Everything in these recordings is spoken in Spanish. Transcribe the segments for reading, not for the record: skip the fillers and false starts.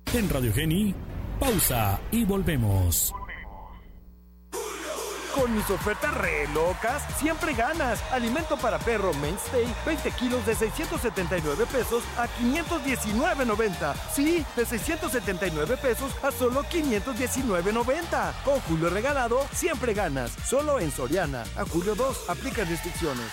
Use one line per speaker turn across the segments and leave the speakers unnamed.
En Radio Geni, pausa y volvemos.
Con mis ofertas re locas, siempre ganas. Alimento para perro Mainstay, 20 kilos de 679 pesos a 519.90. Sí, de 679 pesos a solo 519.90. Con Julio regalado, siempre ganas. Solo en Soriana. A julio 2, aplica restricciones.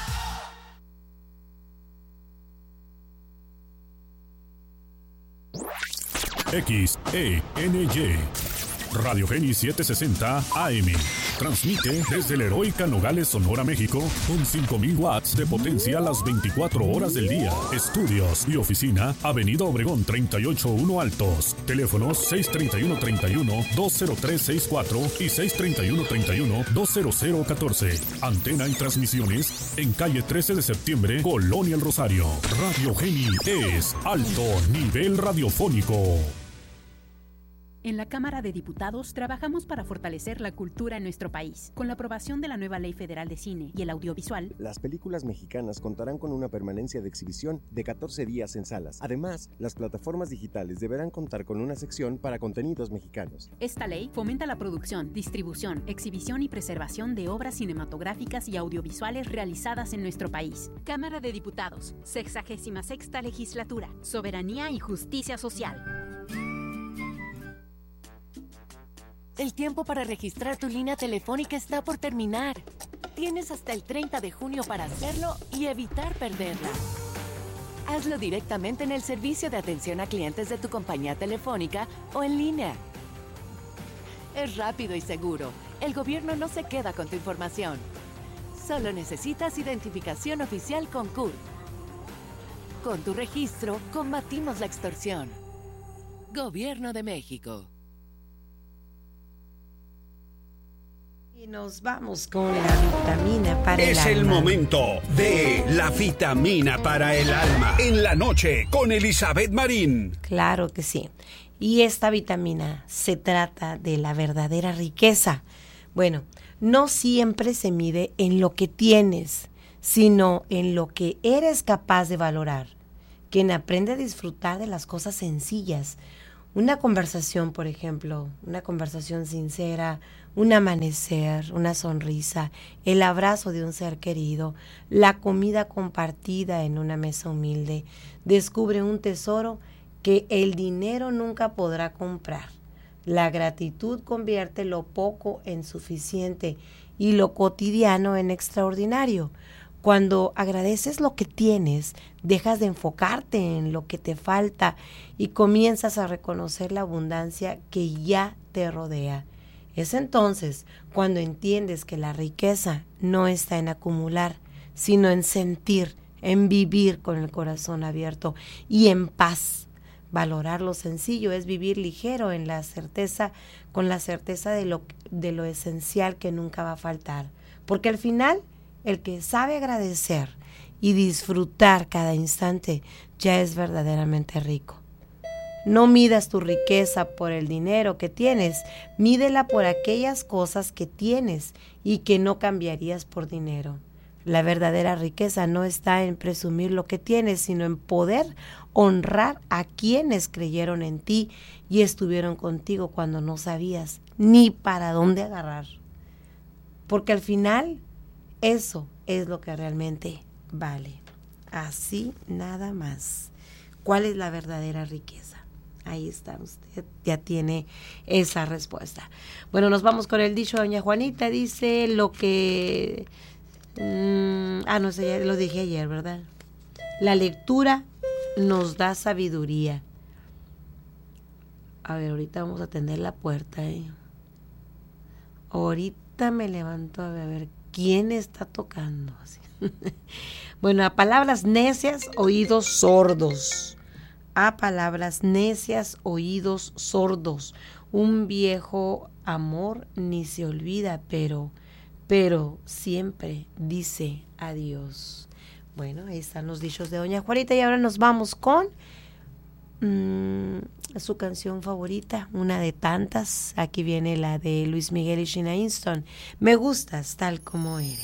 XENY Radio Geni 760 AM. Transmite desde la heroica Nogales, Sonora, México, con 5,000 watts de potencia las 24 horas del día. Estudios y oficina, Avenida Obregón 381 Altos. Teléfonos 631-31-20364 y 631-31-20014. Antena y transmisiones en calle 13 de septiembre, Colonia El Rosario. Radio Geni es alto nivel radiofónico.
En la Cámara de Diputados trabajamos para fortalecer la cultura en nuestro país. Con la aprobación de la nueva Ley Federal de Cine y el Audiovisual,
las películas mexicanas contarán con una permanencia de exhibición de 14 días en salas. Además, las plataformas digitales deberán contar con una sección para contenidos mexicanos.
Esta ley fomenta la producción, distribución, exhibición y preservación de obras cinematográficas y audiovisuales realizadas en nuestro país. Cámara de Diputados, 66ª Legislatura, Soberanía y Justicia Social.
El tiempo para registrar tu línea telefónica está por terminar. Tienes hasta el 30 de junio para hacerlo y evitar perderla. Hazlo directamente en el servicio de atención a clientes de tu compañía telefónica o en línea. Es rápido y seguro. El gobierno no se queda con tu información. Solo necesitas identificación oficial con CURP. Con tu registro, combatimos la extorsión. Gobierno de México.
Y nos vamos con la vitamina para el alma.
Es el momento de la vitamina para el alma. En la noche con Elizabeth Marín.
Claro que sí. Y esta vitamina se trata de la verdadera riqueza. Bueno, no siempre se mide en lo que tienes, sino en lo que eres capaz de valorar. Quien aprende a disfrutar de las cosas sencillas. Una conversación, por ejemplo, una conversación sincera, un amanecer, una sonrisa, el abrazo de un ser querido, la comida compartida en una mesa humilde, descubre un tesoro que el dinero nunca podrá comprar. La gratitud convierte lo poco en suficiente y lo cotidiano en extraordinario. Cuando agradeces lo que tienes, dejas de enfocarte en lo que te falta y comienzas a reconocer la abundancia que ya te rodea. Es entonces cuando entiendes que la riqueza no está en acumular, sino en sentir, en vivir con el corazón abierto y en paz. Valorar lo sencillo es vivir ligero en la certeza, con la certeza de lo esencial que nunca va a faltar. Porque al final, el que sabe agradecer y disfrutar cada instante ya es verdaderamente rico. No midas tu riqueza por el dinero que tienes, mídela por aquellas cosas que tienes y que no cambiarías por dinero. La verdadera riqueza no está en presumir lo que tienes, sino en poder honrar a quienes creyeron en ti y estuvieron contigo cuando no sabías ni para dónde agarrar. Porque al final, eso es lo que realmente vale. Así nada más. ¿Cuál es la verdadera riqueza? Ahí está, usted ya tiene esa respuesta. Bueno, nos vamos con el dicho de doña Juanita. Dice lo que... no sé, ya lo dije ayer, ¿verdad? La lectura nos da sabiduría. A ver, ahorita vamos a atender la puerta. Ahorita me levanto a ver quién está tocando. Bueno, a palabras necias, oídos sordos. A palabras necias, oídos sordos. Un viejo amor ni se olvida, pero siempre dice adiós. Bueno, ahí están los dichos de doña Juanita y ahora nos vamos con su canción favorita, una de tantas. Aquí viene la de Luis Miguel y Sheena Easton. Me gustas tal como eres.